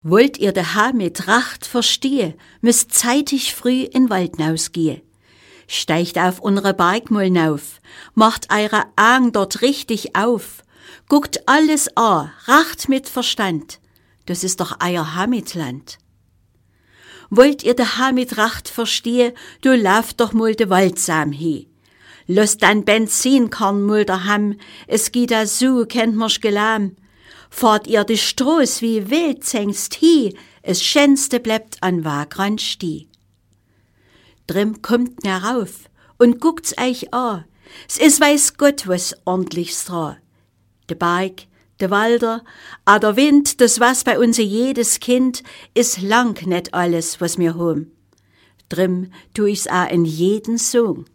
Wollt ihr daheim mit Tracht verstehe, müsst zeitig früh in Wald nausgehe. Steigt auf unsere Bergmullen auf, macht eure Augen dort richtig auf, guckt alles an, racht mit Verstand, das ist doch euer Heimatland. Wollt ihr daheim mit Tracht verstehe, du lauft doch mal de Waldsam he. Lasst dann Benzinkorn mal daheim, es geht da so, kennt mir's gelam. Fahrt ihr die Stroß wie wild zängst hi, es schönste bleibt an Wagrand steh. Drum kommt herauf und guckt's euch an, es is weiß Gott was ordentlichs dran. De Berg, de Walder, a der Wind, das was bei uns jedes Kind, is lang net alles, was mir hom. Drum tu ich's a in jeden Song.